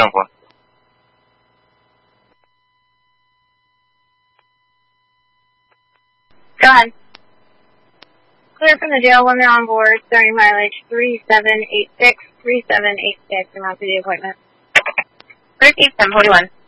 政府。 Go ahead. Clear from the jail, women on board, starting mileage 3786, 3786, and on to the appointment. Clear 741.